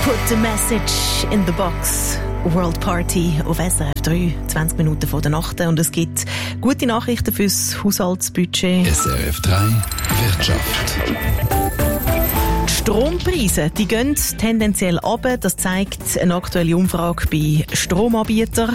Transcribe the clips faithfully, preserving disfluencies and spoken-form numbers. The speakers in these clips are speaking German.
Put the message in the box. World Party auf S R F drei, zwanzig Minuten vor der Nacht. Und es gibt gute Nachrichten fürs Haushaltsbudget. S R F drei Wirtschaft. Die Strompreise, die gehen tendenziell runter. Das zeigt eine aktuelle Umfrage bei Stromanbietern.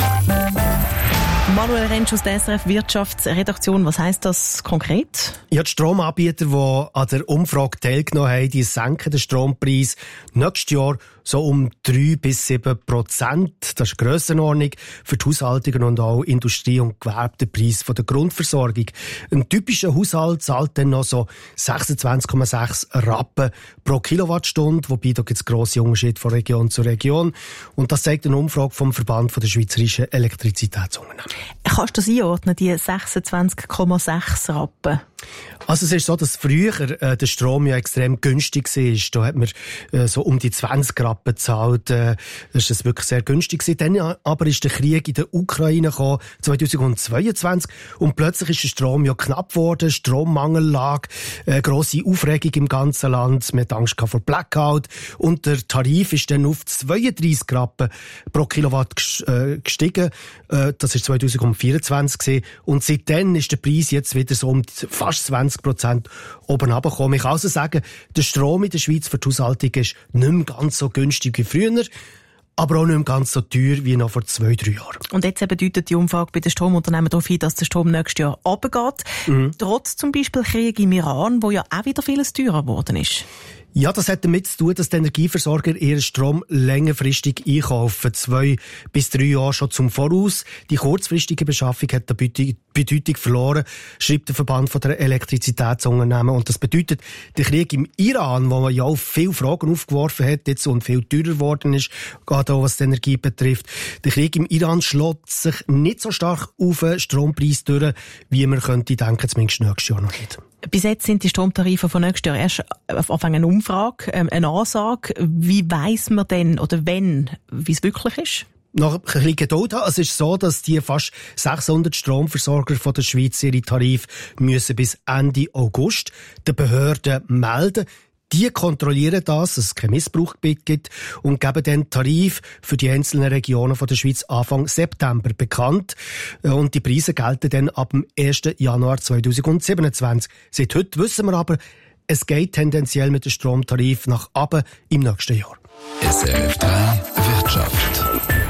Manuel Rentsch aus der S R F Wirtschaftsredaktion, was heisst das konkret? Ja, die Stromanbieter, die an der Umfrage teilgenommen haben, die senken den Strompreis nächstes Jahr so um drei bis sieben Prozent. Das ist die Grössenordnung für die Haushaltungen und auch Industrie- und Gewerbe, der Preis der Grundversorgung. Ein typischer Haushalt zahlt dann noch so sechsundzwanzig Komma sechs Rappen pro Kilowattstunde, wobei da gibt es grosse Unterschiede von Region zu Region. Und das zeigt eine Umfrage vom Verband der schweizerischen Elektrizitätsunternehmen. Kannst du das einordnen, die sechsundzwanzig Komma sechs Rappen? Also es ist so, dass früher äh, der Strom ja extrem günstig war. Da hat man äh, so um die zwanzig Rappen gezahlt. Äh, das ist wirklich sehr günstig gewesen. Dann aber ist der Krieg in der Ukraine gekommen, zweitausendzweiundzwanzig. Und plötzlich ist der Strom ja knapp geworden, Strommangellage, äh, grosse Aufregung im ganzen Land. Man hat Angst vor Blackout. Und der Tarif ist dann auf zweiunddreissig Rappen pro Kilowatt gestiegen. Äh, das war zweitausendvierundzwanzig gewesen. Und seitdem ist der Preis jetzt wieder so um fast zwanzig Prozent oben runtergekommen. Ich kann also sagen, der Strom in der Schweiz für die Haushaltung ist nicht mehr ganz so günstig wie früher, aber auch nicht mehr ganz so teuer wie noch vor zwei, drei Jahren. Und jetzt eben deutet die Umfrage bei den Stromunternehmen darauf hin, dass der Strom nächstes Jahr runtergeht. Mhm. Trotz zum Beispiel Krieg im Iran, wo ja auch wieder vieles teurer geworden ist. Ja, das hat damit zu tun, dass die Energieversorger ihren Strom längerfristig einkaufen. Zwei bis drei Jahre schon zum Voraus. Die kurzfristige Beschaffung hat die Bedeutung verloren, schreibt der Verband der Elektrizitätsunternehmen. Und das bedeutet, der Krieg im Iran, wo man ja auch viele Fragen aufgeworfen hat jetzt und viel teurer geworden ist, gerade auch was die Energie betrifft. Der Krieg im Iran schlägt sich nicht so stark auf den Strompreis durch, wie man könnte denken, zumindest nächstes Jahr noch nicht. Bis jetzt sind die Stromtarife von nächstes Jahr erst auf Anfang eine Umfrage, eine Ansage. Wie weiss man denn oder wenn, wie es wirklich ist? Noch ein bisschen Geduld haben. Es ist so, dass die fast sechshundert Stromversorger von der Schweiz ihre Tarife müssen bis Ende August den Behörden melden. Die kontrollieren das, dass es keinen Missbrauch gibt und geben dann Tarif für die einzelnen Regionen von der Schweiz Anfang September bekannt. Und die Preise gelten dann ab dem ersten Januar zweitausendsiebenundzwanzig. Seit heute wissen wir aber, es geht tendenziell mit dem Stromtarif nach oben im nächsten Jahr. S R F drei Wirtschaft.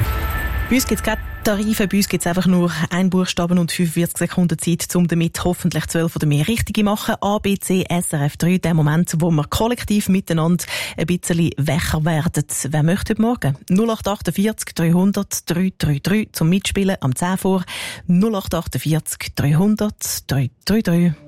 Bei uns gibt es keine Tarife, bei uns gibt es einfach nur ein Buchstaben und fünfundvierzig Sekunden Zeit, um damit hoffentlich zwölf oder mehr Richtige machen. A, B, C, S R F drei, der Moment, wo wir kollektiv miteinander ein bisschen wächer werden. Wer möchte heute Morgen? null acht achtundvierzig dreihundert dreihundertdreiunddreißig zum Mitspielen am zehn vor. null acht achtundvierzig dreihundert dreihundertdreiunddreißig.